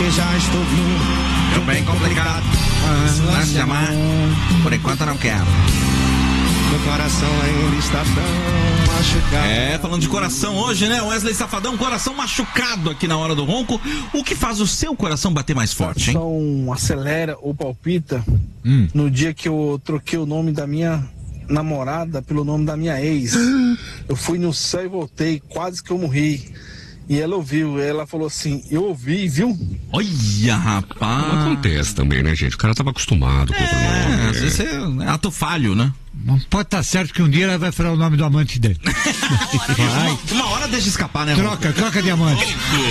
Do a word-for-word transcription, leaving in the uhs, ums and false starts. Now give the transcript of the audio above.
porque já estou vindo. Eu bem complicado. Ah, se amar. Por enquanto eu não quero. Meu coração ainda está tão machucado. É, falando de coração hoje, né? Wesley Safadão, coração machucado aqui na hora do ronco. O que faz o seu coração bater mais forte, hein? Coração acelera ou palpita hum. no dia que eu troquei o nome da minha namorada pelo nome da minha ex. Eu fui no céu e voltei, quase que eu morri. E ela ouviu, ela falou assim, eu ouvi, viu? Olha, rapaz. Não acontece também, né, gente? O cara tava acostumado com outro é, nome. Às vezes é ato falho, né? Não pode estar certo que um dia ela vai falar o nome do amante dele. Vai. Uma, uma hora deixa escapar, né? Troca, troca de amante.